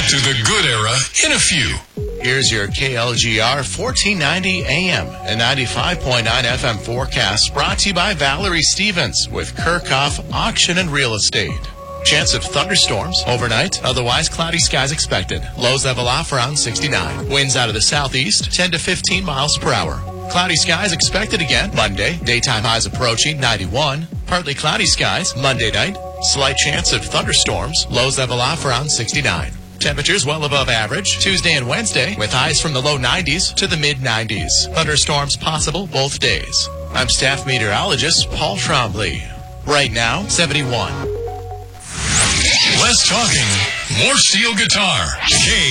back to the good era in a few. Here's your KLGR 1490 AM and 95.9 FM forecast, brought to you by Valerie Stevens with Kirchhoff Auction and Real Estate. Chance of thunderstorms overnight, otherwise cloudy skies expected. Lows level off around 69. Winds out of the southeast, 10 to 15 miles per hour. Cloudy skies expected again Monday. Daytime highs approaching 91. Partly cloudy skies Monday night. Slight chance of thunderstorms. Lows level off around 69. Temperatures well above average Tuesday and Wednesday, with highs from the low 90s to the mid 90s. Thunderstorms possible both days. I'm staff meteorologist Paul Trombley. Right now, 71. Less talking, more steel guitar.